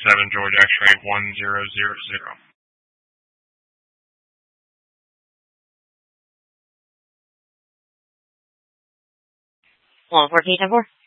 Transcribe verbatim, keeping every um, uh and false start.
seven, George X-ray one zero zero zero. one fourteen ten four.